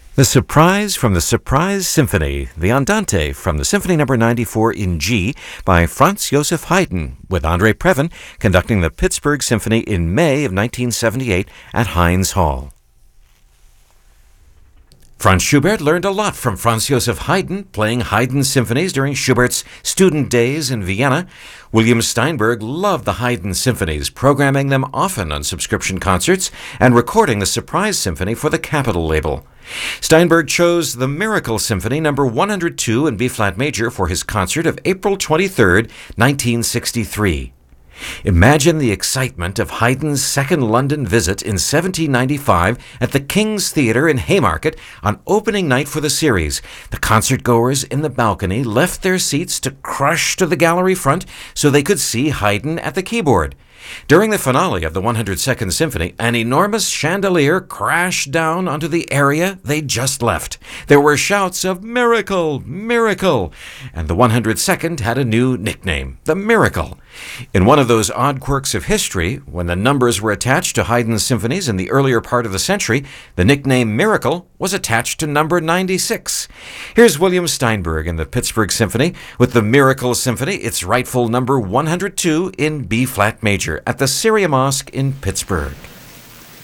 The Surprise from the Surprise Symphony, the Andante from the Symphony No. 94 in G by Franz Joseph Haydn, with Andre Previn conducting the Pittsburgh Symphony in May of 1978 at Heinz Hall. Franz Schubert learned a lot from Franz Joseph Haydn, playing Haydn symphonies during Schubert's student days in Vienna. William Steinberg loved the Haydn symphonies, programming them often on subscription concerts and recording the Surprise Symphony for the Capitol label. Steinberg chose the Miracle Symphony No. 102 in B-flat major for his concert of April 23, 1963. Imagine the excitement of Haydn's second London visit in 1795 at the King's Theatre in Haymarket on opening night for the series. The concertgoers in the balcony left their seats to crush to the gallery front so they could see Haydn at the keyboard. During the finale of the 102nd Symphony, an enormous chandelier crashed down onto the area they just left. There were shouts of "Miracle! Miracle!" and the 102nd had a new nickname, the Miracle. In one of those odd quirks of history, when the numbers were attached to Haydn's symphonies in the earlier part of the century, the nickname Miracle was attached to number 96. Here's William Steinberg in the Pittsburgh Symphony with the Miracle Symphony, its rightful number 102 in B-flat major at the Syria Mosque in Pittsburgh.